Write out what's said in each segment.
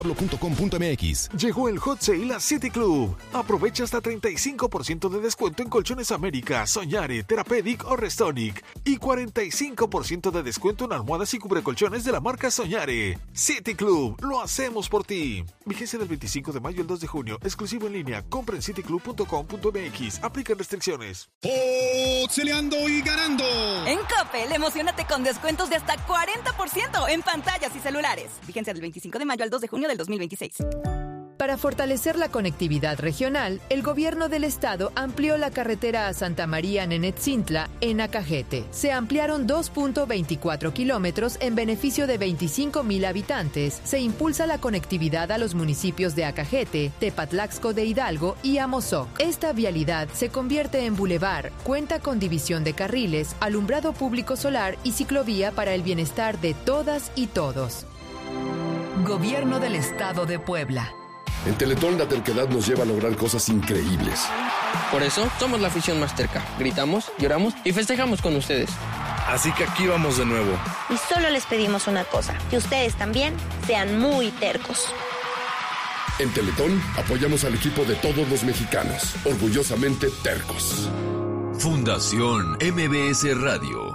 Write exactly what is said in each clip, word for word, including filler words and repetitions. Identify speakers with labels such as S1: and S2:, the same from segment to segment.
S1: punto com punto m x.
S2: Llegó el Hot Sale a City Club. Aprovecha hasta treinta y cinco por ciento de descuento en Colchones América, Soñare, Therapeutic o Restonic y cuarenta y cinco por ciento de descuento en almohadas y cubrecolchones de la marca Soñare. City Club, lo hacemos por ti. Vigencia del veinticinco de mayo al dos de junio. Exclusivo en línea. Compra en city club punto com punto m x. Aplican restricciones.
S3: ¡Hoteleando y ganando!
S4: En Coppel, emocionate con descuentos de hasta cuarenta por ciento en pantallas y celulares. Vigencia del veinticinco de mayo al dos de junio del dos mil veintiséis.
S5: Para fortalecer la conectividad regional, el gobierno del estado amplió la carretera a Santa María Nenetzintla en Acajete. Se ampliaron dos punto veinticuatro kilómetros en beneficio de veinticinco mil habitantes. Se impulsa la conectividad a los municipios de Acajete, Tepatlaxco de Hidalgo y Amozoc. Esta vialidad se convierte en bulevar, cuenta con división de carriles, alumbrado público solar y ciclovía para el bienestar de todas y todos. Gobierno del Estado de Puebla.
S6: En Teletón la terquedad nos lleva a lograr cosas increíbles.
S7: Por eso somos la afición más terca. Gritamos, lloramos y festejamos con ustedes.
S8: Así que aquí vamos de nuevo.
S9: Y solo les pedimos una cosa, que ustedes también sean muy tercos.
S6: En Teletón apoyamos al equipo de todos los mexicanos, orgullosamente tercos.
S10: Fundación M B S Radio.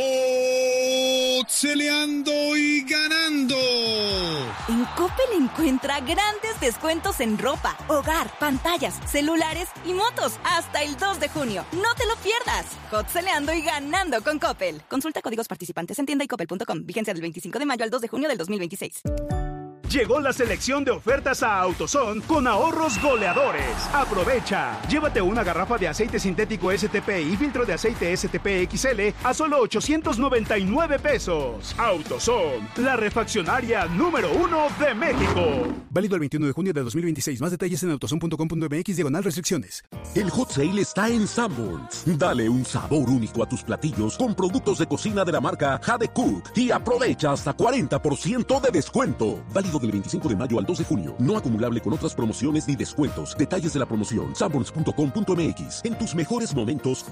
S3: ¡Hoteleando y ganando!
S4: En Coppel encuentra grandes descuentos en ropa, hogar, pantallas, celulares y motos hasta el dos de junio. ¡No te lo pierdas! Hoteleando y ganando con Coppel. Consulta códigos participantes en tienda y coppel punto com. Vigencia del veinticinco de mayo al dos de junio del dos mil veintiséis.
S11: Llegó la selección de ofertas a AutoZone con ahorros goleadores. ¡Aprovecha! Llévate una garrafa de aceite sintético S T P y filtro de aceite S T P X L a solo ochocientos noventa y nueve pesos. AutoZone, la refaccionaria número uno de México.
S12: Válido el veintiuno de junio de dos mil veintiséis. Más detalles en autozone punto com punto m x diagonal restricciones.
S13: El Hot Sale está en Sanborns. Dale un sabor único a tus platillos con productos de cocina de la marca Jade Cook y aprovecha hasta cuarenta por ciento de descuento. Válido del veinticinco de mayo al dos de junio. No acumulable con otras promociones ni descuentos. Detalles de la promoción. sanborns punto com punto m x. En tus mejores momentos.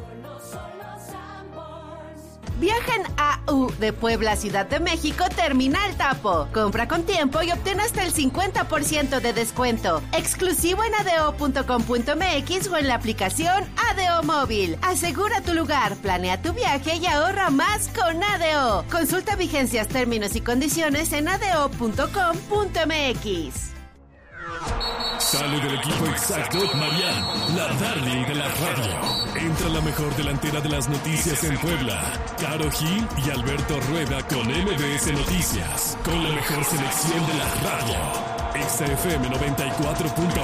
S14: Viaja en A U de Puebla a Ciudad de México, Terminal Tapo. Compra con tiempo y obtén hasta el cincuenta por ciento de descuento. Exclusivo en adeo punto com punto m x o en la aplicación Adeo Móvil. Asegura tu lugar, planea tu viaje y ahorra más con Adeo. Consulta vigencias, términos y condiciones en adeo punto com punto m x.
S15: Sale del equipo exacto Marianne, la darling de la radio. Entra la mejor delantera de las noticias en Puebla, Caro Gil y Alberto Rueda con M B S Noticias, con la mejor selección de la radio. Exa F M noventa y cuatro punto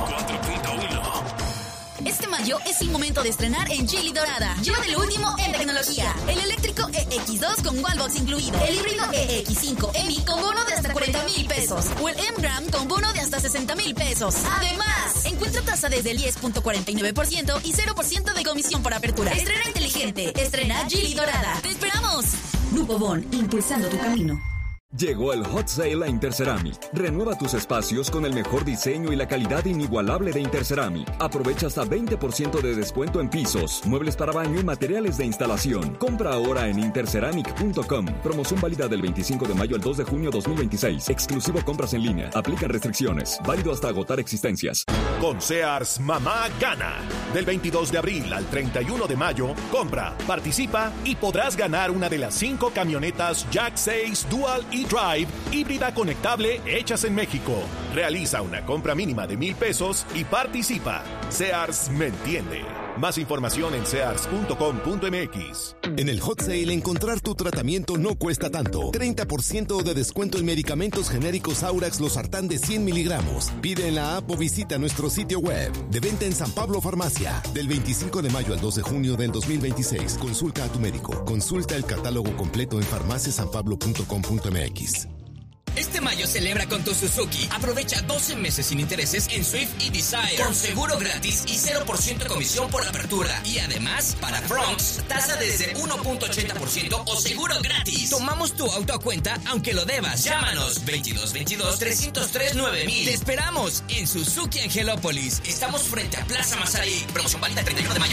S15: uno.
S16: Este mayo es el momento de estrenar en Geely Dorada. Lleva lo último en tecnología. El eléctrico E X dos con wallbox incluido. El híbrido E X cinco M I con bono de hasta cuarenta mil pesos. O el M-Gram con bono de hasta sesenta mil pesos. Además, encuentra tasa desde el diez punto cuarenta y nueve por ciento y cero por ciento de comisión por apertura. Estrena inteligente. Estrena Geely Dorada. ¡Te esperamos! Grupo Bon, impulsando tu camino.
S17: Llegó el Hot Sale a Interceramic. Renueva tus espacios con el mejor diseño y la calidad inigualable de Interceramic. Aprovecha hasta veinte por ciento de descuento en pisos, muebles para baño y materiales de instalación. Compra ahora en interceramic punto com. Promoción válida del veinticinco de mayo al dos de junio dos mil veintiséis. Exclusivo compras en línea. Aplican restricciones. Válido hasta agotar existencias.
S18: Con Sears, mamá gana. Del veintidós de abril al treinta y uno de mayo, compra, participa y podrás ganar una de las cinco camionetas Jack seis Dual y Drive híbrida conectable hechas en México. Realiza una compra mínima de mil pesos y participa. Sears me entiende. Más información en sears punto com punto m x.
S1: En el Hot Sale, encontrar tu tratamiento no cuesta tanto. treinta por ciento de descuento en medicamentos genéricos Aurax Losartán de cien miligramos. Pide en la app o visita nuestro sitio web. De venta en San Pablo Farmacia. Del veinticinco de mayo al dos de junio del dos mil veintiséis. Consulta a tu médico. Consulta el catálogo completo en farmacia san pablo punto com punto m x.
S19: Este mayo celebra con tu Suzuki. Aprovecha doce meses sin intereses en Swift y Desire. Con seguro gratis y cero por ciento de comisión por apertura. Y además, para Bronx, tasa desde uno punto ochenta por ciento o seguro gratis. Tomamos tu auto a cuenta aunque lo debas. Llámanos veintidós veintidós, trescientos tres, nueve mil. Te esperamos en Suzuki Angelópolis. Estamos frente a Plaza Mazarik. Promoción válida el treinta y uno de mayo.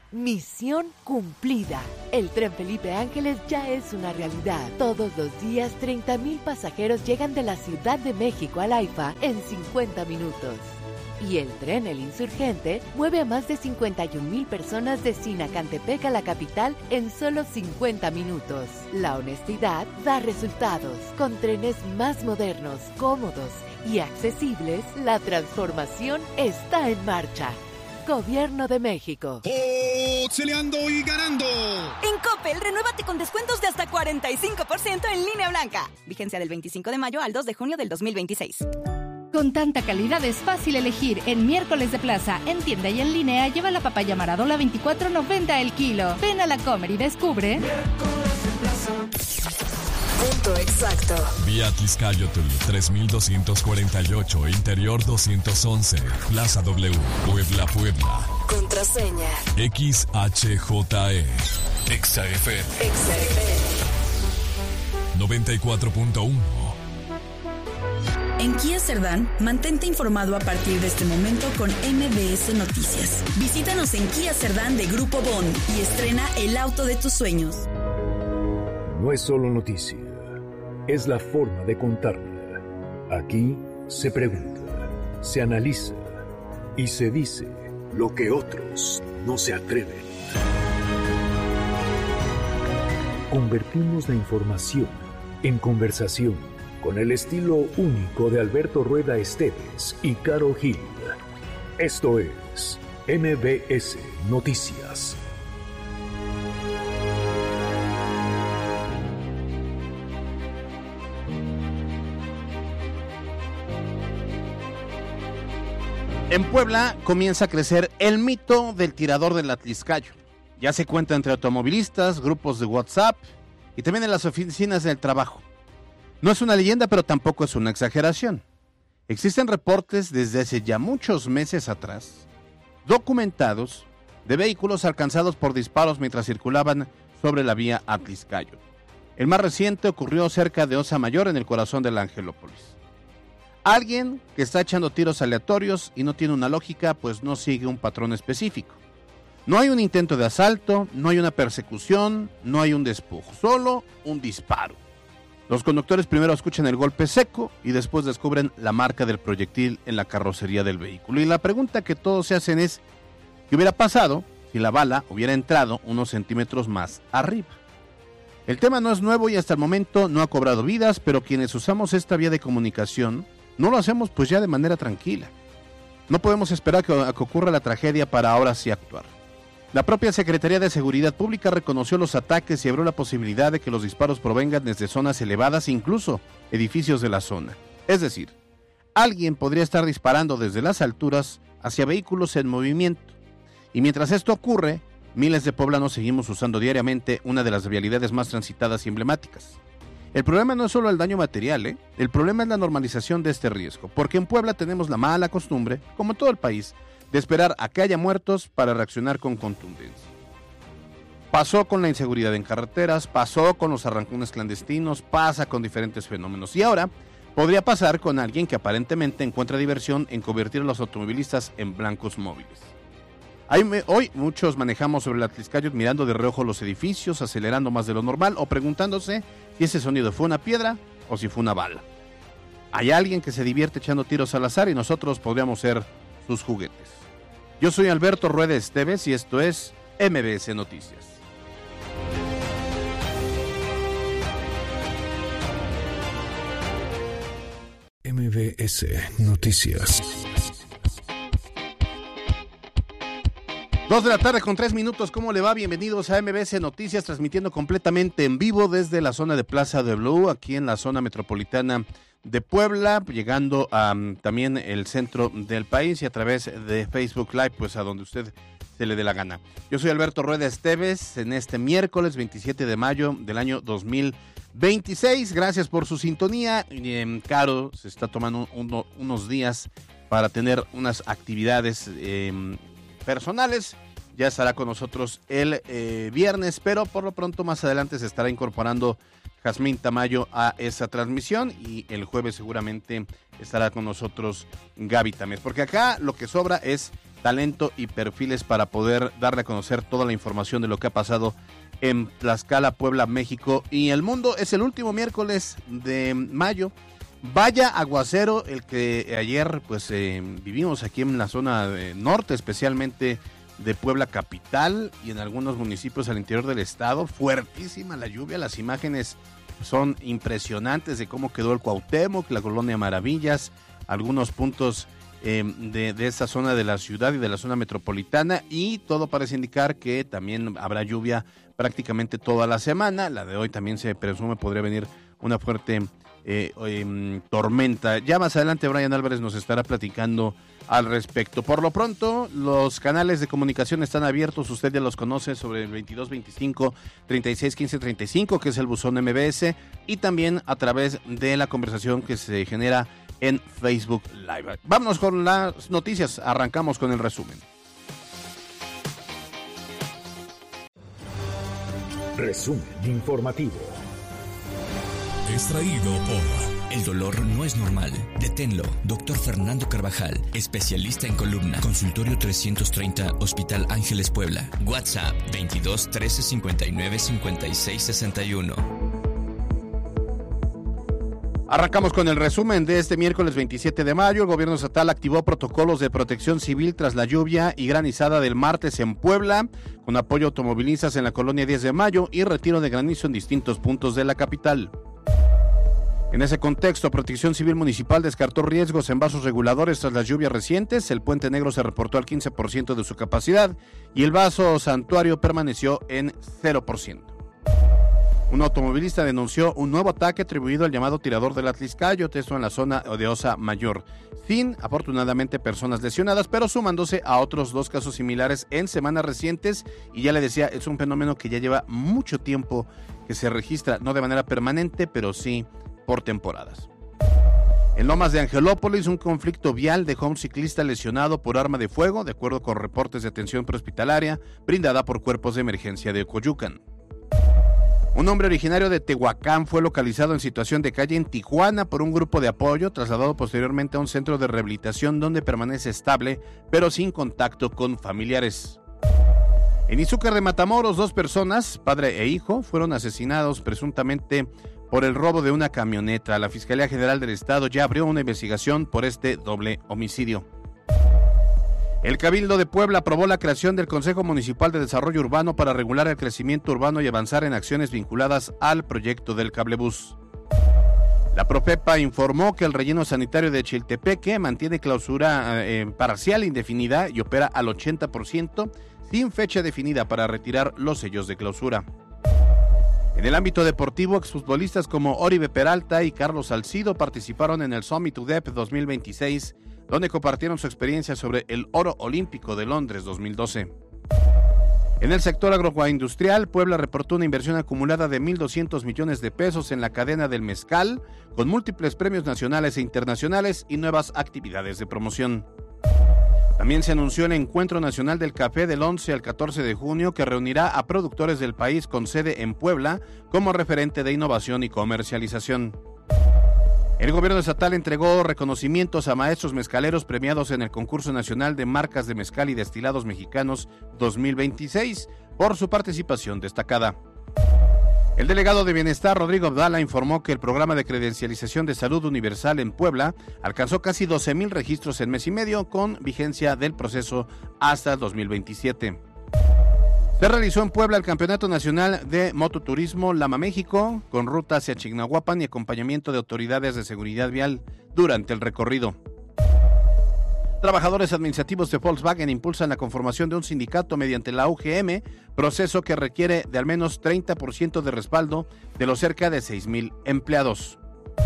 S20: Misión cumplida. El Tren Felipe Ángeles ya es una realidad. Todos los días, treinta mil pasajeros llegan de la Ciudad de México al AIFA en cincuenta minutos. Y el tren El Insurgente mueve a más de cincuenta y un mil personas de Sinacantepec a la capital en solo cincuenta minutos. La honestidad da resultados. Con trenes más modernos, cómodos y accesibles, la transformación está en marcha. Gobierno de México.
S3: ¡Celeando y ganando!
S4: En Coppel, renuévate con descuentos de hasta cuarenta y cinco por ciento en línea blanca. Vigencia del veinticinco de mayo al dos de junio del dos mil veintiséis.
S21: Con tanta calidad es fácil elegir. En Miércoles de Plaza, en tienda y en línea, lleva la papaya Maradola a veinticuatro noventa el kilo. Ven a la Comer y descubre.
S22: Miércoles de Plaza. Punto exacto.
S15: Vía Tizcayotl tres mil doscientos cuarenta y ocho, Interior doscientos once, Plaza W, Puebla, Puebla.
S22: Contraseña
S15: X H J E. Exa F M.
S22: Exa F M.
S15: noventa y cuatro punto uno.
S16: En Kia Cerdán, mantente informado a partir de este momento con M B S Noticias. Visítanos en Kia Cerdán de Grupo Bond y estrena el auto de tus sueños.
S23: No es solo noticia, es la forma de contarla. Aquí se pregunta, se analiza y se dice lo que otros no se atreven. Convertimos la información en conversación con el estilo único de Alberto Rueda Esteves y Caro Gil. Esto es M B S Noticias.
S24: En Puebla comienza a crecer el mito del tirador del Atliscayo. Ya se cuenta entre automovilistas, grupos de WhatsApp y también en las oficinas del trabajo. No es una leyenda, pero tampoco es una exageración. Existen reportes desde hace ya muchos meses atrás, documentados, de vehículos alcanzados por disparos mientras circulaban sobre la vía Atliscayo. El más reciente ocurrió cerca de Osa Mayor, en el corazón de la Angelópolis. Alguien que está echando tiros aleatorios y no tiene una lógica, pues no sigue un patrón específico. No hay un intento de asalto, no hay una persecución, no hay un despojo, solo un disparo. Los conductores primero escuchan el golpe seco y después descubren la marca del proyectil en la carrocería del vehículo. Y la pregunta que todos se hacen es, ¿qué hubiera pasado si la bala hubiera entrado unos centímetros más arriba? El tema no es nuevo y hasta el momento no ha cobrado vidas, pero quienes usamos esta vía de comunicación no lo hacemos pues ya de manera tranquila. No podemos esperar que, a que ocurra la tragedia para ahora sí actuar. La propia Secretaría de Seguridad Pública reconoció los ataques y abrió la posibilidad de que los disparos provengan desde zonas elevadas, incluso edificios de la zona. Es decir, alguien podría estar disparando desde las alturas hacia vehículos en movimiento. Y mientras esto ocurre, miles de poblanos seguimos usando diariamente una de las vialidades más transitadas y emblemáticas. El problema no es solo el daño material, ¿eh? El problema es la normalización de este riesgo, porque en Puebla tenemos la mala costumbre, como en todo el país, de esperar a que haya muertos para reaccionar con contundencia. Pasó con la inseguridad en carreteras, pasó con los arrancones clandestinos, pasa con diferentes fenómenos y ahora podría pasar con alguien que aparentemente encuentra diversión en convertir a los automovilistas en blancos móviles. Hoy muchos manejamos sobre el Atliscayo mirando de reojo los edificios, acelerando más de lo normal o preguntándose si ese sonido fue una piedra o si fue una bala. Hay alguien que se divierte echando tiros al azar y nosotros podríamos ser sus juguetes. Yo soy Alberto Rueda Esteves y esto es M B S Noticias.
S23: M B S Noticias.
S24: Dos de la tarde con tres minutos, ¿cómo le va? Bienvenidos a M B S Noticias, transmitiendo completamente en vivo desde la zona de Plaza W, aquí en la zona metropolitana de Puebla, llegando a um, también el centro del país y a través de Facebook Live, pues a donde usted se le dé la gana. Yo soy Alberto Rueda Esteves en este miércoles veintisiete de mayo del año dos mil veintiséis. Gracias por su sintonía. Eh, Caro se está tomando uno, unos días para tener unas actividades eh, personales. Ya estará con nosotros el eh, viernes, pero por lo pronto más adelante se estará incorporando Jazmín Tamayo a esa transmisión y el jueves seguramente estará con nosotros Gaby Tamés, porque acá lo que sobra es talento y perfiles para poder darle a conocer toda la información de lo que ha pasado en Tlaxcala, Puebla, México y el mundo. Es el último miércoles de mayo. Vaya aguacero el que ayer pues eh, vivimos aquí en la zona de norte, especialmente de Puebla capital y en algunos municipios al interior del estado. Fuertísima la lluvia, las imágenes son impresionantes de cómo quedó el Cuauhtémoc, la Colonia Maravillas, algunos puntos eh, de, de esta zona de la ciudad y de la zona metropolitana, y todo parece indicar que también habrá lluvia prácticamente toda la semana. La de hoy también se presume podría venir una fuerte eh, eh, tormenta. Ya más adelante Brian Álvarez nos estará platicando al respecto. Por lo pronto, los canales de comunicación están abiertos, usted ya los conoce, sobre el veintidós veinticinco, treinta y seis quince treinta y cinco, que es el buzón M B S, y también a través de la conversación que se genera en Facebook Live. Vámonos con las noticias, arrancamos con el resumen.
S23: Resumen informativo.
S10: Extraído por...
S19: El dolor no es normal. Deténlo. Doctor Fernando Carvajal, especialista en columna. Consultorio trescientos treinta, Hospital Ángeles Puebla. WhatsApp veintidós trece cincuenta y nueve cincuenta y seis sesenta y uno.
S24: Arrancamos con el resumen de este miércoles veintisiete de mayo. El gobierno estatal activó protocolos de protección civil tras la lluvia y granizada del martes en Puebla, con apoyo a automovilistas en la colonia diez de mayo y retiro de granizo en distintos puntos de la capital. En ese contexto, Protección Civil Municipal descartó riesgos en vasos reguladores tras las lluvias recientes. El Puente Negro se reportó al quince por ciento de su capacidad y el vaso Santuario permaneció en cero por ciento. Un automovilista denunció un nuevo ataque atribuido al llamado tirador del Atliscayo, esto en la zona de Osa Mayor, sin afortunadamente personas lesionadas, pero sumándose a otros dos casos similares en semanas recientes. Y ya le decía, es un fenómeno que ya lleva mucho tiempo que se registra, no de manera permanente, pero sí por temporadas. En Lomas de Angelópolis, un conflicto vial dejó a un ciclista lesionado por arma de fuego, de acuerdo con reportes de atención prehospitalaria brindada por cuerpos de emergencia de Coyucan. Un hombre originario de Tehuacán fue localizado en situación de calle en Tijuana por un grupo de apoyo, trasladado posteriormente a un centro de rehabilitación donde permanece estable, pero sin contacto con familiares. En Izúcar de Matamoros, dos personas, padre e hijo, fueron asesinados presuntamente por el robo de una camioneta. La Fiscalía General del Estado ya abrió una investigación por este doble homicidio. El Cabildo de Puebla aprobó la creación del Consejo Municipal de Desarrollo Urbano para regular el crecimiento urbano y avanzar en acciones vinculadas al proyecto del cablebús. La Profepa informó que el relleno sanitario de Chiltepeque mantiene clausura eh, parcial indefinida y opera al ochenta por ciento, sin fecha definida para retirar los sellos de clausura. En el ámbito deportivo, exfutbolistas como Oribe Peralta y Carlos Salcido participaron en el Summit U D E P dos mil veintiséis, donde compartieron su experiencia sobre el oro olímpico de Londres dos mil doce. En el sector agroindustrial, Puebla reportó una inversión acumulada de mil doscientos millones de pesos en la cadena del mezcal, con múltiples premios nacionales e internacionales y nuevas actividades de promoción. También se anunció el Encuentro Nacional del Café del once al catorce de junio, que reunirá a productores del país con sede en Puebla como referente de innovación y comercialización. El gobierno estatal entregó reconocimientos a maestros mezcaleros premiados en el Concurso Nacional de Marcas de Mezcal y Destilados Mexicanos dos mil veintiséis por su participación destacada. El delegado de Bienestar, Rodrigo Abdala, informó que el programa de credencialización de salud universal en Puebla alcanzó casi doce mil registros en mes y medio, con vigencia del proceso hasta el dos mil veintisiete. Se realizó en Puebla el Campeonato Nacional de Mototurismo Lama México, con ruta hacia Chignahuapan y acompañamiento de autoridades de seguridad vial durante el recorrido. Trabajadores administrativos de Volkswagen impulsan la conformación de un sindicato mediante la U G M, proceso que requiere de al menos treinta por ciento de respaldo de los cerca de seis mil empleados.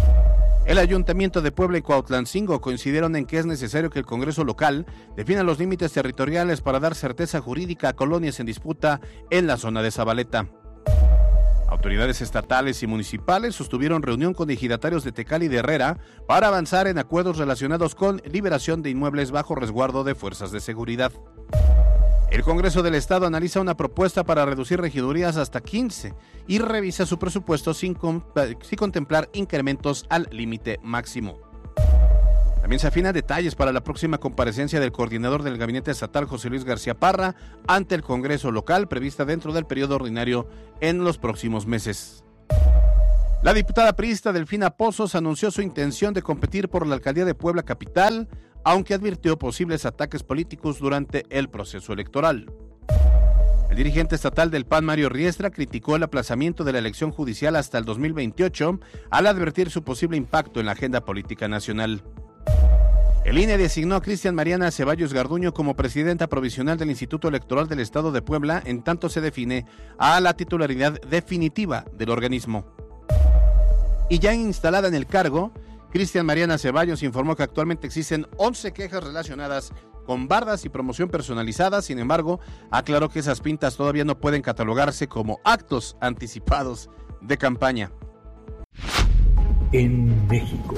S24: El Ayuntamiento de Puebla y Cuautlancingo coincidieron en que es necesario que el Congreso local defina los límites territoriales para dar certeza jurídica a colonias en disputa en la zona de Zabaleta. Autoridades estatales y municipales sostuvieron reunión con ejidatarios de Tecal y de Herrera para avanzar en acuerdos relacionados con liberación de inmuebles bajo resguardo de fuerzas de seguridad. El Congreso del Estado analiza una propuesta para reducir regidurías hasta quince y revisa su presupuesto sin, sin contemplar incrementos al límite máximo. También se afinan detalles para la próxima comparecencia del coordinador del gabinete estatal, José Luis García Parra, ante el Congreso local, prevista dentro del periodo ordinario en los próximos meses. La diputada priista Delfina Pozos anunció su intención de competir por la alcaldía de Puebla Capital, aunque advirtió posibles ataques políticos durante el proceso electoral. El dirigente estatal del P A N, Mario Riestra, criticó el aplazamiento de la elección judicial hasta el dos mil veintiocho al advertir su posible impacto en la agenda política nacional. El I N E designó a Cristian Mariana Ceballos Garduño como presidenta provisional del Instituto Electoral del Estado de Puebla, en tanto se define a la titularidad definitiva del organismo. Y ya instalada en el cargo, Cristian Mariana Ceballos informó que actualmente existen once quejas relacionadas con bardas y promoción personalizada. Sin embargo, aclaró que esas pintas todavía no pueden catalogarse como actos anticipados de campaña.
S23: En México.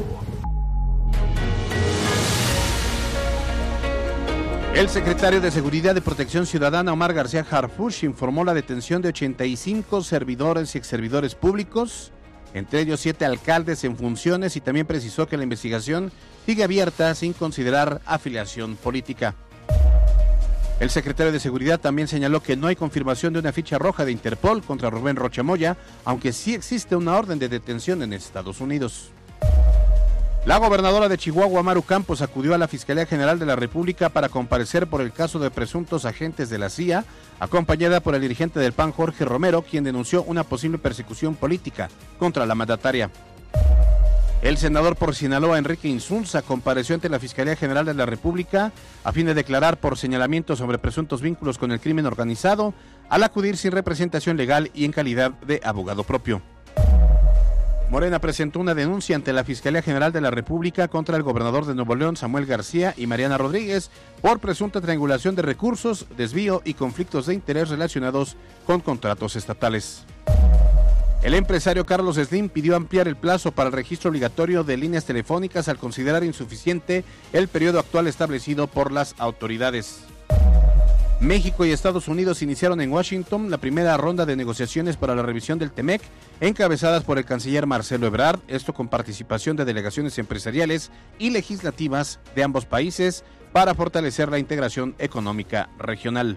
S24: El secretario de Seguridad y Protección Ciudadana, Omar García Harfuch, informó la detención de ochenta y cinco servidores y exservidores públicos, entre ellos siete alcaldes en funciones, y también precisó que la investigación sigue abierta sin considerar afiliación política. El secretario de Seguridad también señaló que no hay confirmación de una ficha roja de Interpol contra Rubén Rocha Moya, aunque sí existe una orden de detención en Estados Unidos. La gobernadora de Chihuahua, Maru Campos, acudió a la Fiscalía General de la República para comparecer por el caso de presuntos agentes de la C I A, acompañada por el dirigente del P A N, Jorge Romero, quien denunció una posible persecución política contra la mandataria. El senador por Sinaloa, Enrique Insunza, compareció ante la Fiscalía General de la República a fin de declarar por señalamientos sobre presuntos vínculos con el crimen organizado, al acudir sin representación legal y en calidad de abogado propio. Morena presentó una denuncia ante la Fiscalía General de la República contra el gobernador de Nuevo León, Samuel García, y Mariana Rodríguez por presunta triangulación de recursos, desvío y conflictos de interés relacionados con contratos estatales. El empresario Carlos Slim pidió ampliar el plazo para el registro obligatorio de líneas telefónicas al considerar insuficiente el periodo actual establecido por las autoridades. México y Estados Unidos iniciaron en Washington la primera ronda de negociaciones para la revisión del TEMEC, encabezadas por el canciller Marcelo Ebrard, esto con participación de delegaciones empresariales y legislativas de ambos países para fortalecer la integración económica regional.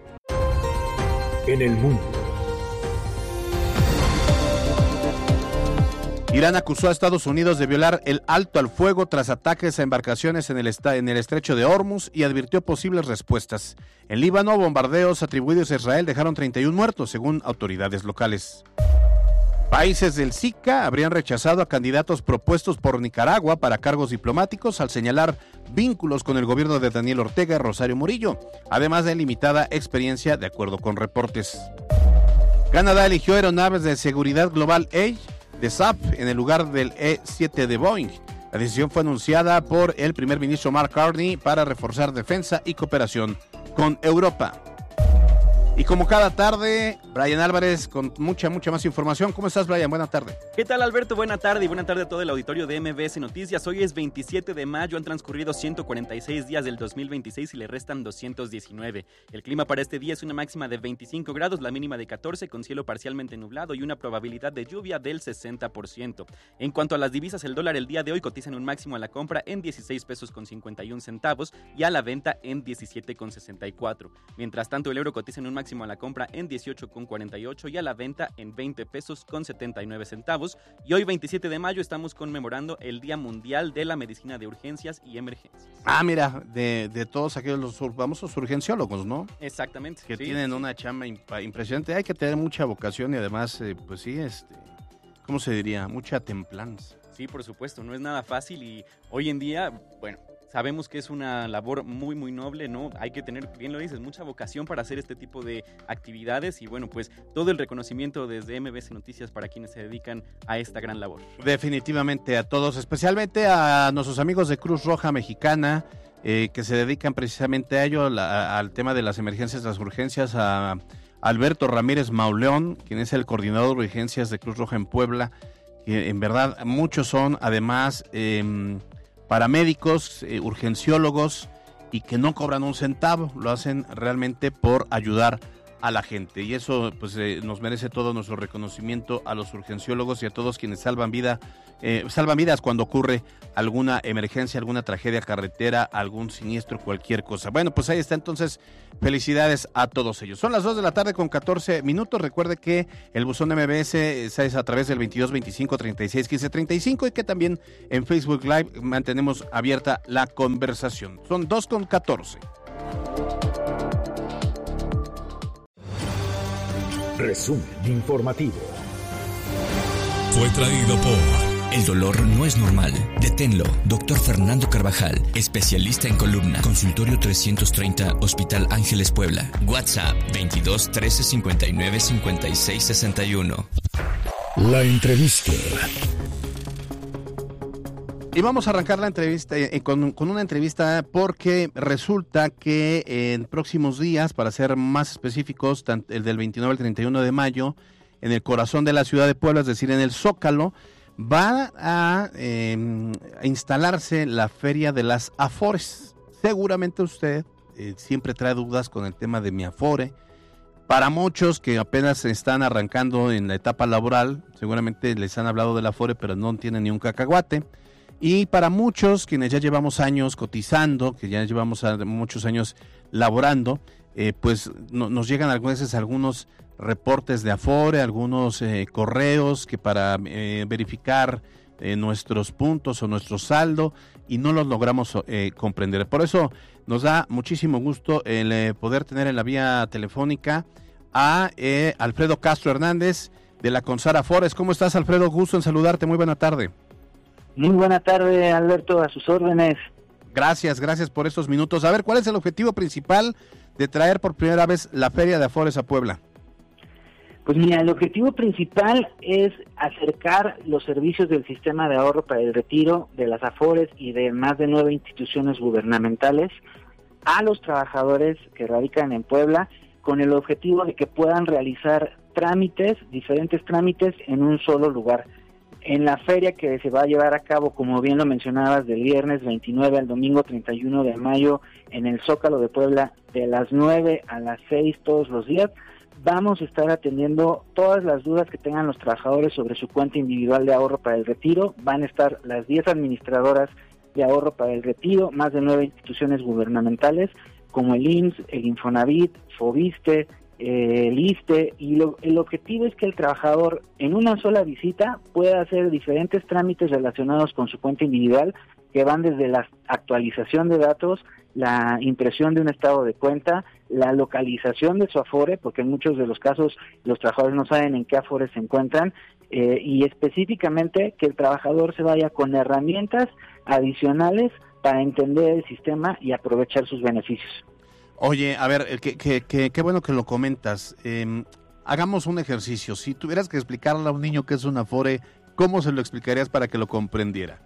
S23: En el mundo.
S24: Irán acusó a Estados Unidos de violar el alto al fuego tras ataques a embarcaciones en el, esta- en el estrecho de Hormuz y advirtió posibles respuestas. En Líbano, bombardeos atribuidos a Israel dejaron treinta y uno muertos, según autoridades locales. Países del SICA habrían rechazado a candidatos propuestos por Nicaragua para cargos diplomáticos al señalar vínculos con el gobierno de Daniel Ortega y Rosario Murillo, además de limitada experiencia, de acuerdo con reportes. Canadá eligió aeronaves de seguridad global Edge de S A P en el lugar del E siete de Boeing. La decisión fue anunciada por el primer ministro Mark Carney para reforzar defensa y cooperación con Europa. Y como cada tarde, Brian Álvarez con mucha, mucha más información. ¿Cómo estás, Brian? Buena tarde.
S2: ¿Qué tal, Alberto? Buena tarde y buena tarde a todo el auditorio de M B S Noticias. Hoy es veintisiete de mayo, han transcurrido ciento cuarenta y seis días del dos mil veintiséis y le restan doscientos diecinueve. El clima para este día es una máxima de veinticinco grados, la mínima de catorce, con cielo parcialmente nublado y una probabilidad de lluvia del sesenta por ciento. En cuanto a las divisas, el dólar el día de hoy cotiza en un máximo a la compra en dieciséis pesos con cincuenta y un centavos y a la venta en diecisiete con sesenta y cuatro. Mientras tanto, el euro cotiza en un máximo a la compra en dieciocho con cuarenta y ocho y a la venta en veinte pesos con setenta y nueve centavos. Y hoy, veintisiete de mayo, estamos conmemorando el Día Mundial de la Medicina de Urgencias y Emergencias.
S24: Ah, mira, de, de todos aquellos los famosos urgenciólogos, ¿no?
S2: Exactamente.
S24: Que
S2: sí,
S24: tienen
S2: sí.
S24: una chamba imp- impresionante. Hay que tener mucha vocación y además, eh, pues sí, este, ¿cómo se diría? Mucha templanza.
S2: Sí, por supuesto, no es nada fácil y hoy en día, bueno, sabemos que es una labor muy, muy noble, ¿no? Hay que tener, bien lo dices, mucha vocación para hacer este tipo de actividades y, bueno, pues todo el reconocimiento desde M B S Noticias para quienes se dedican a esta gran labor.
S24: Definitivamente a todos, especialmente a nuestros amigos de Cruz Roja Mexicana, eh, que se dedican precisamente a ello, la, al tema de las emergencias, las urgencias, a Alberto Ramírez Mauleón, quien es el coordinador de urgencias de Cruz Roja en Puebla, que en verdad muchos son, además, eh, paramédicos, eh, urgenciólogos y que no cobran un centavo, lo hacen realmente por ayudar a la gente, y eso pues eh, nos merece todo nuestro reconocimiento a los urgenciólogos y a todos quienes salvan vida, eh, salvan vidas cuando ocurre alguna emergencia, alguna tragedia carretera, algún siniestro, cualquier cosa. Bueno, pues ahí está, entonces felicidades a todos ellos. Son las dos de la tarde con catorce minutos. Recuerde que el buzón de M B S es a través del veintidós veinticinco treinta y seis quince treinta y cinco y que también en Facebook Live mantenemos abierta la conversación. Son dos con catorce.
S23: Resumen informativo.
S10: Fue traído por...
S19: El dolor no es normal. Deténlo. Doctor Fernando Carvajal, especialista en columna. Consultorio trescientos treinta, Hospital Ángeles Puebla. WhatsApp veintidós trece cincuenta y nueve cincuenta y seis sesenta y uno.
S23: La entrevista.
S24: Y vamos a arrancar la entrevista eh, con, con una entrevista porque resulta que en próximos días, para ser más específicos, tanto el del veintinueve al treinta y uno de mayo, en el corazón de la ciudad de Puebla, es decir, en el Zócalo, va a, eh, a instalarse la Feria de las Afores. Seguramente usted eh, siempre trae dudas con el tema de mi Afore. Para muchos que apenas están arrancando en la etapa laboral, seguramente les han hablado del Afore, pero no tienen ni un cacahuate. Y para muchos, quienes ya llevamos años cotizando, que ya llevamos muchos años laborando, eh, pues no, nos llegan algunas veces algunos reportes de Afore, algunos eh, correos que para eh, verificar eh, nuestros puntos o nuestro saldo, y no los logramos eh, comprender. Por eso nos da muchísimo gusto el eh, poder tener en la vía telefónica a eh, Alfredo Castro Hernández de la CONSAR Afores. ¿Cómo estás, Alfredo? Gusto en saludarte. Muy buena tarde.
S5: Muy buena tarde, Alberto, a sus órdenes.
S24: Gracias, gracias por estos minutos. A ver, ¿cuál es el objetivo principal de traer por primera vez la Feria de Afores a Puebla?
S5: Pues mira, el objetivo principal es acercar los servicios del sistema de ahorro para el retiro de las Afores y de más de nueve instituciones gubernamentales a los trabajadores que radican en Puebla, con el objetivo de que puedan realizar trámites, diferentes trámites en un solo lugar. En la feria que se va a llevar a cabo, como bien lo mencionabas, del viernes veintinueve al domingo treinta y uno de mayo en el Zócalo de Puebla, de las nueve a las seis todos los días, vamos a estar atendiendo todas las dudas que tengan los trabajadores sobre su cuenta individual de ahorro para el retiro. Van a estar las diez administradoras de ahorro para el retiro, más de nueve instituciones gubernamentales, como el I M S S, el Infonavit, Fobiste, Eh, el ISSSTE, y lo, el objetivo es que el trabajador en una sola visita pueda hacer diferentes trámites relacionados con su cuenta individual, que van desde la actualización de datos, la impresión de un estado de cuenta, la localización de su Afore, porque en muchos de los casos los trabajadores no saben en qué Afore se encuentran, eh, y específicamente que el trabajador se vaya con herramientas adicionales para entender el sistema y aprovechar sus beneficios.
S24: Oye, a ver, qué que, que, que bueno que lo comentas. Eh, hagamos un ejercicio. Si tuvieras que explicarle a un niño qué es un Afore, ¿cómo se lo explicarías para que lo comprendiera?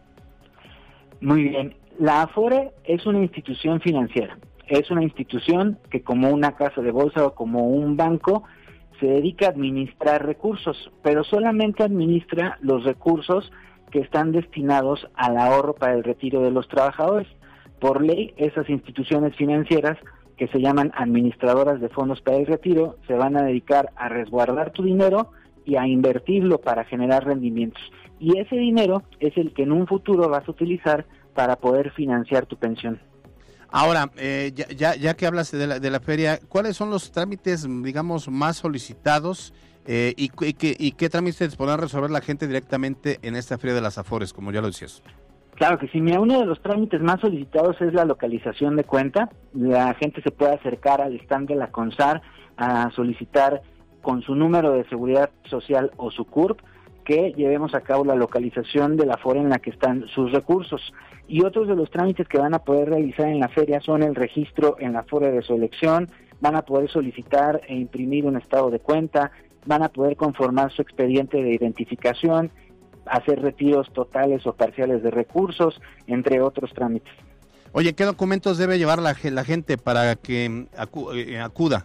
S5: Muy bien. La Afore es una institución financiera. Es una institución que, como una casa de bolsa o como un banco, se dedica a administrar recursos, pero solamente administra los recursos que están destinados al ahorro para el retiro de los trabajadores. Por ley, esas instituciones financieras, que se llaman administradoras de fondos para el retiro, se van a dedicar a resguardar tu dinero y a invertirlo para generar rendimientos. Y ese dinero es el que en un futuro vas a utilizar para poder financiar tu pensión.
S24: Ahora, eh, ya, ya, ya que hablas de la, de la feria, ¿cuáles son los trámites, digamos, más solicitados eh, y, y, qué, y qué trámites podrán resolver la gente directamente en esta Feria de las Afores, como ya lo decías?
S5: Claro que sí, mira, uno de los trámites más solicitados es la localización de cuenta. La gente se puede acercar al stand de la CONSAR a solicitar con su número de seguridad social o su C U R P que llevemos a cabo la localización de la Afore en la que están sus recursos. Y otros de los trámites que van a poder realizar en la feria son el registro en la Afore de su elección, van a poder solicitar e imprimir un estado de cuenta, van a poder conformar su expediente de identificación, hacer retiros totales o parciales de recursos, entre otros trámites.
S24: Oye, ¿qué documentos debe llevar la, la gente para que acu- eh, acuda?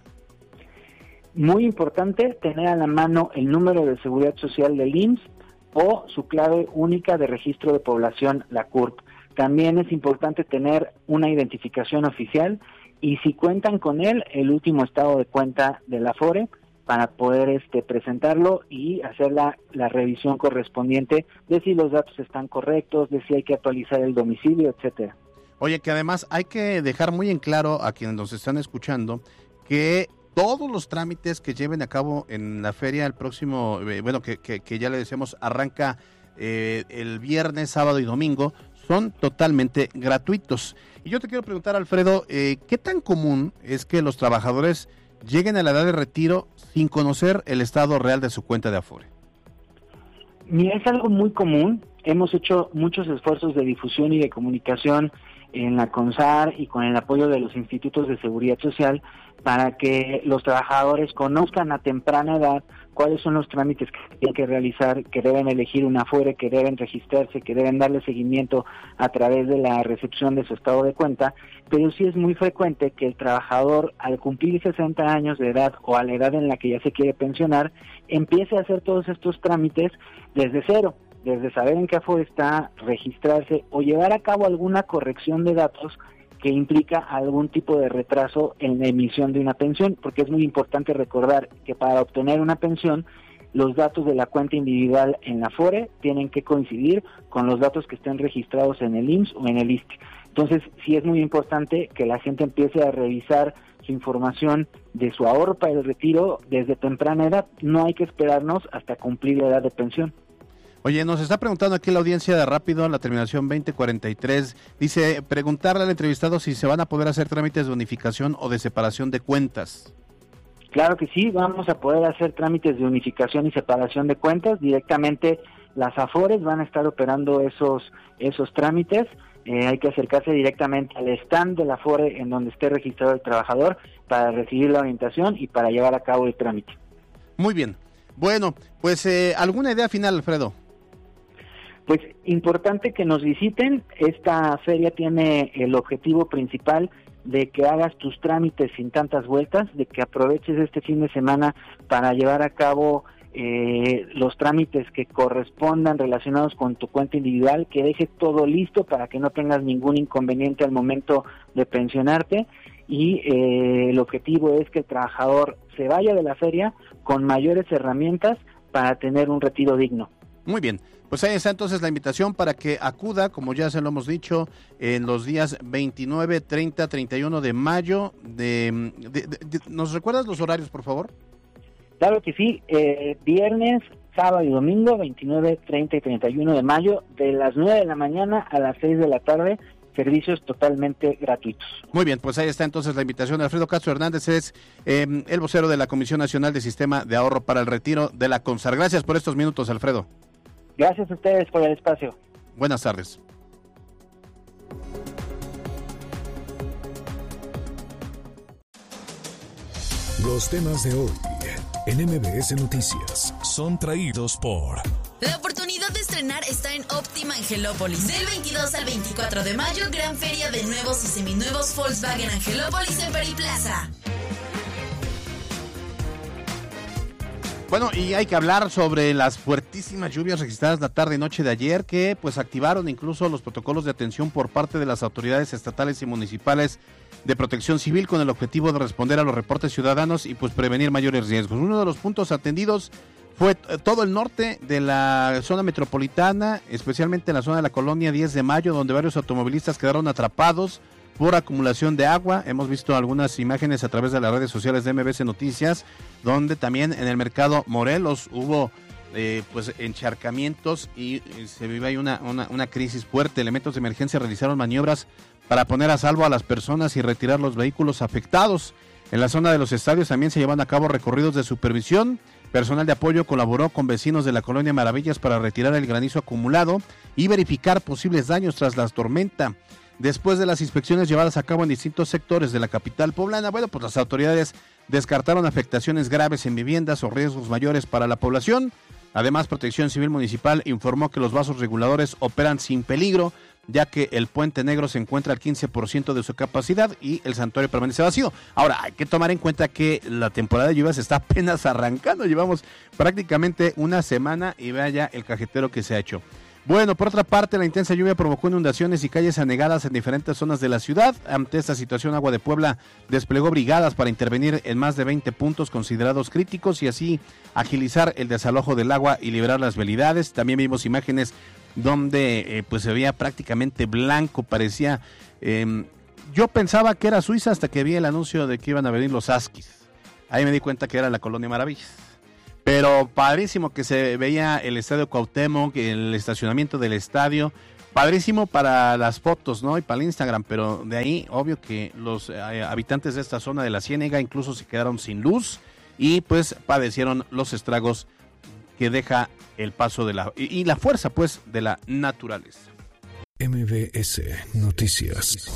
S5: Muy importante tener a la mano el número de seguridad social del I M S S o su clave única de registro de población, la C U R P. También es importante tener una identificación oficial y si cuentan con él, el último estado de cuenta del Afore para poder este presentarlo y hacer la, la revisión correspondiente de si los datos están correctos, de si hay que actualizar el domicilio, etcétera.
S24: Oye, que además hay que dejar muy en claro a quienes nos están escuchando que todos los trámites que lleven a cabo en la feria el próximo, eh, bueno, que, que, que ya le decíamos, arranca eh, el viernes, sábado y domingo, son totalmente gratuitos. Y yo te quiero preguntar, Alfredo, eh, ¿qué tan común es que los trabajadores lleguen a la edad de retiro sin conocer el estado real de su cuenta de Afore?
S5: Mira, es algo muy común. Hemos hecho muchos esfuerzos de difusión y de comunicación en la CONSAR y con el apoyo de los institutos de seguridad social para que los trabajadores conozcan a temprana edad cuáles son los trámites que tienen que realizar, que deben elegir un Afore, que deben registrarse, que deben darle seguimiento a través de la recepción de su estado de cuenta, pero sí es muy frecuente que el trabajador al cumplir sesenta años de edad o a la edad en la que ya se quiere pensionar, empiece a hacer todos estos trámites desde cero, desde saber en qué Afore está, registrarse o llevar a cabo alguna corrección de datos que implica algún tipo de retraso en la emisión de una pensión, porque es muy importante recordar que para obtener una pensión, los datos de la cuenta individual en la Afore tienen que coincidir con los datos que estén registrados en el I M S S o en el I S S S T E. Entonces, sí es muy importante que la gente empiece a revisar su información de su ahorro para el retiro desde temprana edad. No hay que esperarnos hasta cumplir la edad de pensión.
S24: Oye, nos está preguntando aquí la audiencia de Rápido, la terminación veinte cuarenta y tres, dice, preguntarle al entrevistado si se van a poder hacer trámites de unificación o de separación de cuentas.
S5: Claro que sí, vamos a poder hacer trámites de unificación y separación de cuentas. Directamente las Afores van a estar operando esos, esos trámites. Eh, hay que acercarse directamente al stand de la Afore en donde esté registrado el trabajador para recibir la orientación y para llevar a cabo el trámite.
S24: Muy bien. Bueno, pues eh, ¿alguna idea final, Alfredo?
S5: Pues importante que nos visiten. Esta feria tiene el objetivo principal de que hagas tus trámites sin tantas vueltas, de que aproveches este fin de semana para llevar a cabo eh, los trámites que correspondan relacionados con tu cuenta individual, que dejes todo listo para que no tengas ningún inconveniente al momento de pensionarte y eh, el objetivo es que el trabajador se vaya de la feria con mayores herramientas para tener un retiro digno.
S24: Muy bien. Pues ahí está entonces la invitación para que acuda, como ya se lo hemos dicho, en los días veintinueve, treinta, treinta y uno de mayo. De, de, de, de, ¿Nos recuerdas los horarios, por favor?
S5: Claro que sí, eh, viernes, sábado y domingo, veintinueve, treinta y treinta y uno de mayo, de las nueve de la mañana a las seis de la tarde, servicios totalmente gratuitos.
S24: Muy bien, pues ahí está entonces la invitación. Alfredo Castro Hernández es eh, el vocero de la Comisión Nacional de Sistema de Ahorro para el Retiro de la CONSAR. Gracias por estos minutos, Alfredo.
S5: Gracias a ustedes por el espacio.
S24: Buenas tardes.
S22: Los temas de hoy en M B S Noticias
S15: son traídos por...
S16: La oportunidad de estrenar está en Óptima Angelópolis. Del veintidós al veinticuatro de mayo, gran feria de nuevos y seminuevos Volkswagen Angelópolis en Periplaza.
S24: Bueno, y hay que hablar sobre las fuertísimas lluvias registradas la tarde y noche de ayer que pues activaron incluso los protocolos de atención por parte de las autoridades estatales y municipales de protección civil con el objetivo de responder a los reportes ciudadanos y pues prevenir mayores riesgos. Uno de los puntos atendidos fue todo el norte de la zona metropolitana, especialmente en la zona de la colonia diez de mayo, donde varios automovilistas quedaron atrapados por acumulación de agua. Hemos visto algunas imágenes a través de las redes sociales de M B S Noticias, donde también en el mercado Morelos hubo eh, pues encharcamientos y, y se vive ahí una, una, una crisis fuerte. Elementos de emergencia realizaron maniobras para poner a salvo a las personas y retirar los vehículos afectados. En la zona de los estadios también se llevan a cabo recorridos de supervisión. Personal de apoyo colaboró con vecinos de la colonia Maravillas para retirar el granizo acumulado y verificar posibles daños tras la tormenta. Después de las inspecciones llevadas a cabo en distintos sectores de la capital poblana, bueno, pues las autoridades descartaron afectaciones graves en viviendas o riesgos mayores para la población. Además, Protección Civil Municipal informó que los vasos reguladores operan sin peligro, ya que el Puente Negro se encuentra al quince por ciento de su capacidad y el santuario permanece vacío. Ahora, hay que tomar en cuenta que la temporada de lluvias está apenas arrancando. Llevamos prácticamente una semana y vea ya el cajetero que se ha hecho. Bueno, por otra parte, la intensa lluvia provocó inundaciones y calles anegadas en diferentes zonas de la ciudad. Ante esta situación, Agua de Puebla desplegó brigadas para intervenir en más de veinte puntos considerados críticos y así agilizar el desalojo del agua y liberar las vialidades. También vimos imágenes donde eh, pues se veía prácticamente blanco, parecía... Eh, yo pensaba que era Suiza hasta que vi el anuncio de que iban a venir los Huskies. Ahí me di cuenta que era la Colonia Maravillas. Pero padrísimo que se veía el Estadio Cuauhtémoc, el estacionamiento del estadio, padrísimo para las fotos, ¿no? Y para el Instagram, pero de ahí, obvio que los eh, habitantes de esta zona de la Ciénega incluso se quedaron sin luz y pues padecieron los estragos que deja el paso de la... y, y la fuerza, pues, de la naturaleza.
S23: M B S Noticias.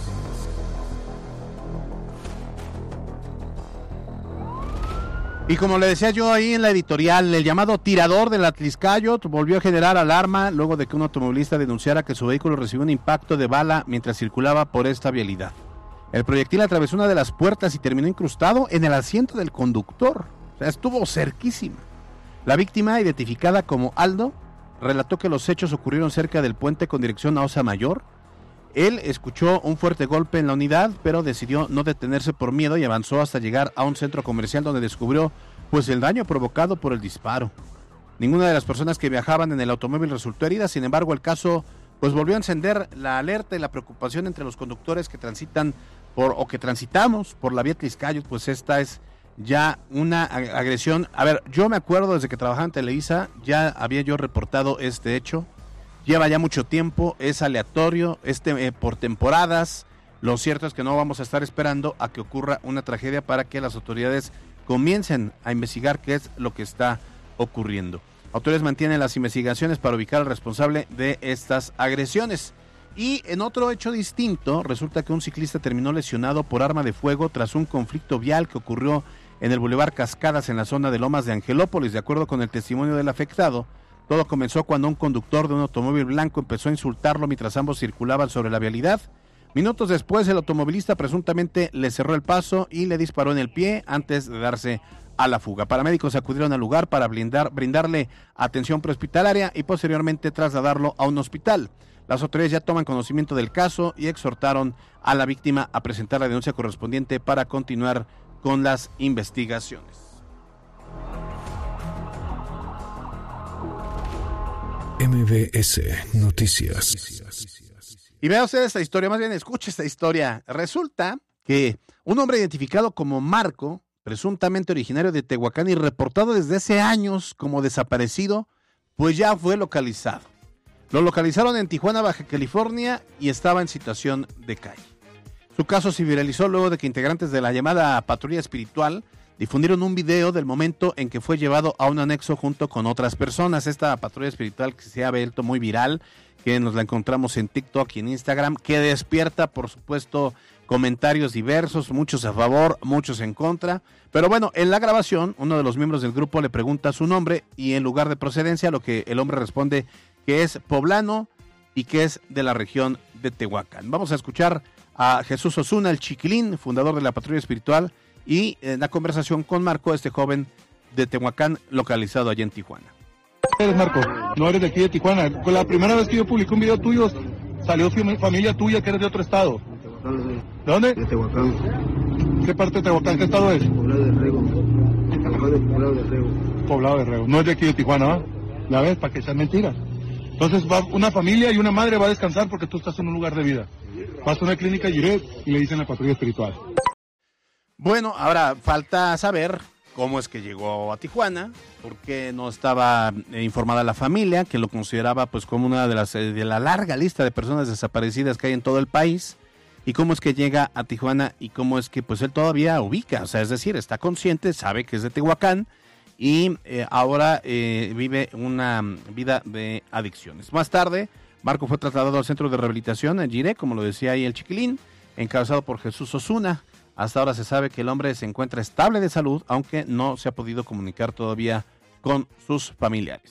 S24: Y como le decía yo ahí en la editorial, el llamado tirador del Atliscayo volvió a generar alarma luego de que un automovilista denunciara que su vehículo recibió un impacto de bala mientras circulaba por esta vialidad. El proyectil atravesó una de las puertas y terminó incrustado en el asiento del conductor. O sea, estuvo cerquísima. La víctima, identificada como Aldo, relató que los hechos ocurrieron cerca del puente con dirección a Osa Mayor. Él escuchó un fuerte golpe en la unidad, pero decidió no detenerse por miedo y avanzó hasta llegar a un centro comercial donde descubrió pues el daño provocado por el disparo. Ninguna de las personas que viajaban en el automóvil resultó herida, sin embargo el caso pues volvió a encender la alerta y la preocupación entre los conductores que transitan por o que transitamos por la vía Atliscayo, pues esta es ya una agresión. A ver, yo me acuerdo desde que trabajaba en Televisa, ya había yo reportado este hecho. Lleva ya mucho tiempo, es aleatorio, este eh, por temporadas. Lo cierto es que no vamos a estar esperando a que ocurra una tragedia para que las autoridades comiencen a investigar qué es lo que está ocurriendo. Autoridades mantienen las investigaciones para ubicar al responsable de estas agresiones. Y en otro hecho distinto, resulta que un ciclista terminó lesionado por arma de fuego tras un conflicto vial que ocurrió en el Boulevard Cascadas en la zona de Lomas de Angelópolis. De acuerdo con el testimonio del afectado, todo comenzó cuando un conductor de un automóvil blanco empezó a insultarlo mientras ambos circulaban sobre la vialidad. Minutos después, el automovilista presuntamente le cerró el paso y le disparó en el pie antes de darse a la fuga. Paramédicos acudieron al lugar para blindar, brindarle atención prehospitalaria y posteriormente trasladarlo a un hospital. Las autoridades ya toman conocimiento del caso y exhortaron a la víctima a presentar la denuncia correspondiente para continuar con las investigaciones.
S23: M B S Noticias.
S24: Y vea usted esta historia, más bien escuche esta historia. Resulta que un hombre identificado como Marco, presuntamente originario de Tehuacán y reportado desde hace años como desaparecido, pues ya fue localizado. Lo localizaron en Tijuana, Baja California, y estaba en situación de calle. Su caso se viralizó luego de que integrantes de la llamada Patrulla Espiritual difundieron un video del momento en que fue llevado a un anexo junto con otras personas. Esta patrulla espiritual que se ha vuelto muy viral, que nos la encontramos en TikTok y en Instagram, que despierta, por supuesto, comentarios diversos, muchos a favor, muchos en contra. Pero bueno, en la grabación, uno de los miembros del grupo le pregunta su nombre y en lugar de procedencia, lo que el hombre responde que es poblano y que es de la región de Tehuacán. Vamos a escuchar a Jesús Osuna, el chiquilín, fundador de la Patrulla Espiritual, y en la conversación con Marco, este joven de Tehuacán, localizado allá en Tijuana.
S6: ¿Eres Marco? No eres de aquí de Tijuana. La primera vez que yo publiqué un video tuyo, salió familia tuya que eres de otro estado. ¿De dónde? De Tehuacán. ¿Qué parte de Tehuacán? ¿Qué estado es? Poblado de Rego. Poblado de Rego. Poblado de Rego. No es de aquí de Tijuana, ¿va? ¿La ves? Para que sean mentiras. Entonces va una familia y una madre va a descansar porque tú estás en un lugar de vida. Vas a una clínica Giret y le dicen la Patrulla Espiritual.
S24: Bueno, ahora falta saber cómo es que llegó a Tijuana, por qué no estaba eh, informada la familia, que lo consideraba pues como una de las eh, de la larga lista de personas desaparecidas que hay en todo el país, y cómo es que llega a Tijuana y cómo es que pues él todavía ubica, o sea, es decir, está consciente, sabe que es de Tehuacán y eh, ahora eh, vive una vida de adicciones. Más tarde, Marco fue trasladado al centro de rehabilitación en Giré, como lo decía ahí el chiquilín, encabezado por Jesús Osuna. Hasta ahora se sabe que el hombre se encuentra estable de salud, aunque no se ha podido comunicar todavía con sus familiares.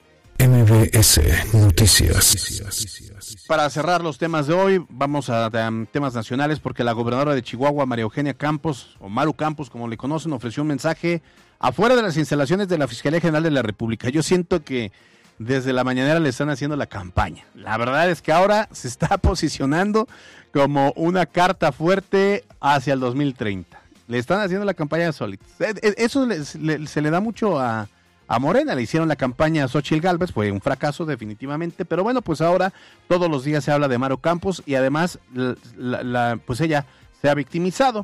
S23: M B S Noticias.
S24: Para cerrar los temas de hoy, vamos a um, temas nacionales, porque la gobernadora de Chihuahua, María Eugenia Campos, o Maru Campos, como le conocen, ofreció un mensaje afuera de las instalaciones de la Fiscalía General de la República. Yo siento que desde la mañanera le están haciendo la campaña. La verdad es que ahora se está posicionando como una carta fuerte hacia el dos mil treinta. Le están haciendo la campaña solitos. Eso le, le, se le da mucho a, a Morena. Le hicieron la campaña a Xóchitl Gálvez, fue un fracaso definitivamente, pero bueno, pues ahora todos los días se habla de Maru Campos y además la, la, la, pues ella se ha victimizado.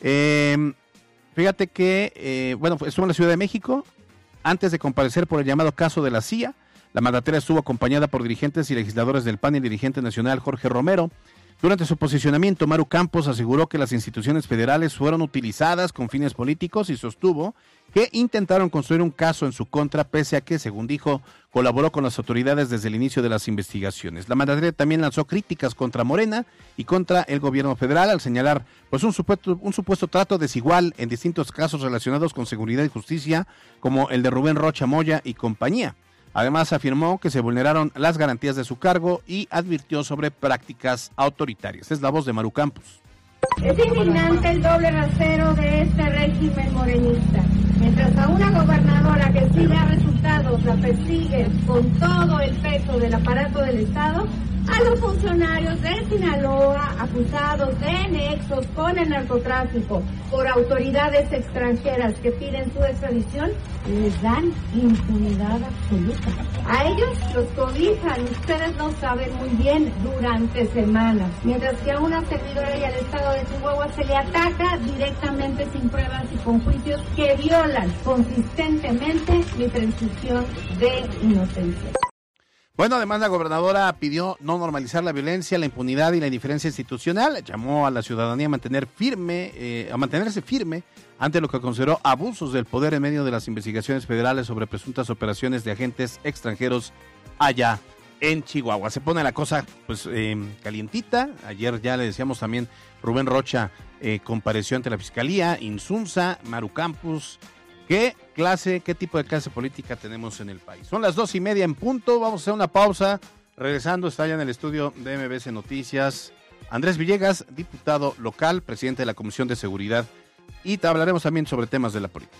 S24: Eh, fíjate que, eh, bueno, estuvo en la Ciudad de México antes de comparecer por el llamado caso de la C I A. La mandataria estuvo acompañada por dirigentes y legisladores del P A N y el dirigente nacional Jorge Romero. Durante su posicionamiento, Maru Campos aseguró que las instituciones federales fueron utilizadas con fines políticos y sostuvo que intentaron construir un caso en su contra, pese a que, según dijo, colaboró con las autoridades desde el inicio de las investigaciones. La mandataria también lanzó críticas contra Morena y contra el gobierno federal al señalar pues un supuesto, un supuesto trato desigual en distintos casos relacionados con seguridad y justicia, como el de Rubén Rocha Moya y compañía. Además, afirmó que se vulneraron las garantías de su cargo y advirtió sobre prácticas autoritarias. Es la voz de Maru Campos.
S7: Es indignante el doble rasero de este régimen morenista. Mientras a una gobernadora que sí da resultados la persigue con todo el peso del aparato del Estado, a los funcionarios de Sinaloa acusados de nexos con el narcotráfico por autoridades extranjeras que piden su extradición, les dan impunidad absoluta. A ellos los cobijan, ustedes no saben muy bien, durante semanas, mientras que a una servidora y al Estado de Chihuahua se le ataca directamente sin pruebas y con juicios que violan consistentemente mi presunción de inocencia.
S24: Bueno, además la gobernadora pidió no normalizar la violencia, la impunidad y la indiferencia institucional. Llamó a la ciudadanía a mantener firme, eh, a mantenerse firme ante lo que consideró abusos del poder en medio de las investigaciones federales sobre presuntas operaciones de agentes extranjeros allá en Chihuahua. Se pone la cosa pues eh, calientita. Ayer ya le decíamos también, Rubén Rocha eh, compareció ante la Fiscalía, Insunza, Maru Campos. ¿Qué clase, qué tipo de clase política tenemos en el país? Son las dos y media en punto, vamos a hacer una pausa. Regresando, está ya en el estudio de M B S Noticias Andrés Villegas, diputado local, presidente de la Comisión de Seguridad, y te hablaremos también sobre temas de la política.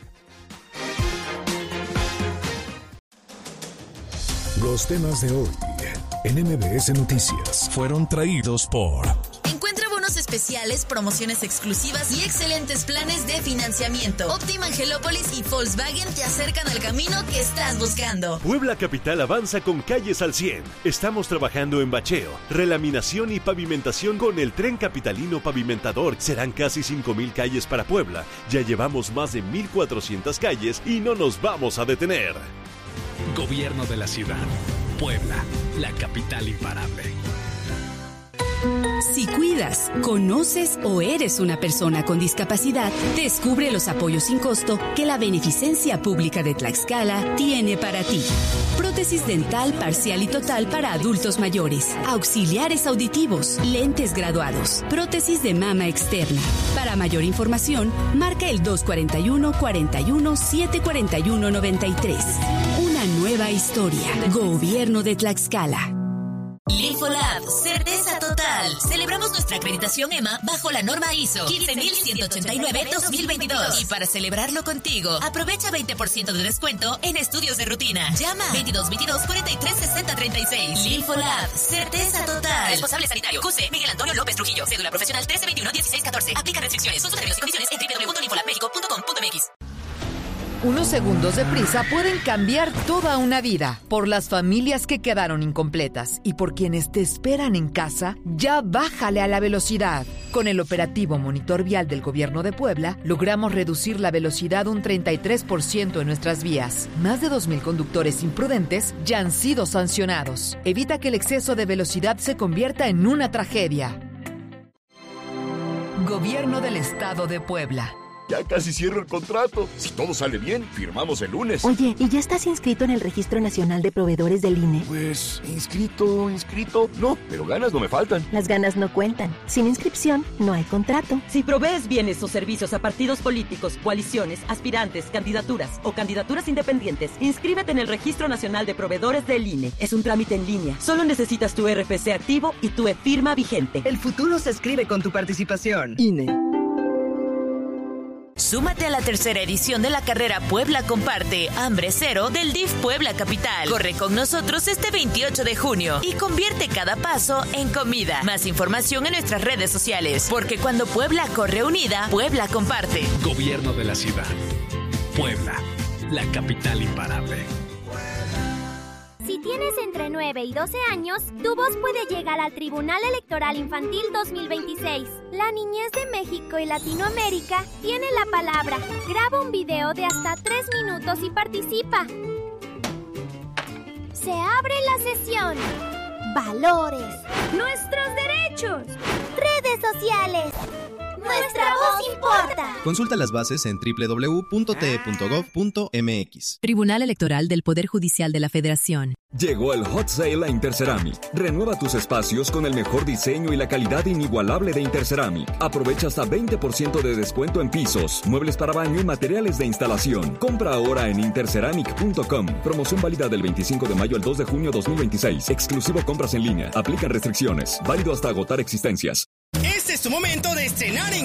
S22: Los temas de hoy en M B S Noticias
S15: fueron traídos por...
S16: Encuentra bonos especiales, promociones exclusivas y excelentes planes de financiamiento. Optima Angelópolis y Volkswagen te acercan al camino que estás buscando.
S8: Puebla Capital avanza con calles al cien. Estamos trabajando en bacheo, relaminación y pavimentación con el Tren Capitalino Pavimentador. Serán casi cinco mil calles para Puebla. Ya llevamos más de mil cuatrocientas calles y no nos vamos a detener.
S9: Gobierno de la ciudad. Puebla, la capital imparable.
S11: Si cuidas, conoces o eres una persona con discapacidad, descubre los apoyos sin costo que la Beneficencia Pública de Tlaxcala tiene para ti. Prótesis dental parcial y total para adultos mayores, auxiliares auditivos, lentes graduados, prótesis de mama externa. Para mayor información, marca el dos cuatro uno, cuatro uno, siete cuatro uno, nueve tres. Una nueva historia. Gobierno de Tlaxcala.
S16: Infolab, certeza total. Celebramos nuestra acreditación EMA bajo la norma I S O quince mil ciento ochenta y nueve guión dos mil veintidós. Y para celebrarlo contigo, aprovecha veinte por ciento de descuento en estudios de rutina. Llama veintidós veintidós, cuarenta y tres, sesenta, treinta y seis. Infolab, certeza total. Responsable sanitario, Q C Miguel Antonio López Trujillo. Cédula profesional trece veintiuno dieciséis catorce. Aplica restricciones. Consulta términos y condiciones en doble u doble u doble u punto infolab mexico punto com punto m x.
S25: Unos segundos de prisa pueden cambiar toda una vida. Por las familias que quedaron incompletas y por quienes te esperan en casa, ya bájale a la velocidad. Con el operativo Monitor Vial del Gobierno de Puebla, logramos reducir la velocidad un treinta y tres por ciento en nuestras vías. Más de dos mil conductores imprudentes ya han sido sancionados. Evita que el exceso de velocidad se convierta en una tragedia. Gobierno del Estado de Puebla.
S26: Ya casi cierro el contrato. Si todo sale bien, firmamos el lunes.
S27: Oye, ¿y ya estás inscrito en el Registro Nacional de Proveedores del I N E?
S26: Pues, inscrito, inscrito, no, pero ganas no me faltan.
S27: Las ganas no cuentan. Sin inscripción, no hay contrato.
S28: Si provees bienes o servicios a partidos políticos, coaliciones, aspirantes, candidaturas o candidaturas independientes, inscríbete en el Registro Nacional de Proveedores del I N E. Es un trámite en línea. Solo necesitas tu R F C activo y tu e-firma vigente.
S29: El futuro se escribe con tu participación.
S30: I N E.
S1: Súmate a la tercera edición de la carrera Puebla Comparte, Hambre Cero del D I F Puebla Capital. Corre con nosotros este veintiocho de junio y convierte cada paso en comida. Más información en nuestras redes sociales, porque cuando Puebla corre unida, Puebla comparte.
S9: Gobierno de la ciudad. Puebla, la capital imparable.
S3: Si tienes entre nueve y doce años, tu voz puede llegar al Tribunal Electoral Infantil dos mil veintiséis. La niñez de México y Latinoamérica tiene la palabra. Graba un video de hasta tres minutos y participa. Se abre la sesión. Valores. Nuestros derechos. Redes sociales. Nuestra voz importa.
S12: Consulta las bases en doble u doble u doble u punto t e punto gov punto m x.
S13: Tribunal Electoral del Poder Judicial de la Federación.
S14: Llegó el Hot Sale a Interceramic. Renueva tus espacios con el mejor diseño y la calidad inigualable de Interceramic. Aprovecha hasta veinte por ciento de descuento en pisos, muebles para baño y materiales de instalación. Compra ahora en interceramic punto com. Promoción válida del veinticinco de mayo al dos de junio dos mil veintiséis. Exclusivo compras en línea. Aplican restricciones. Válido hasta agotar existencias.
S17: Este es tu momento de estrenar en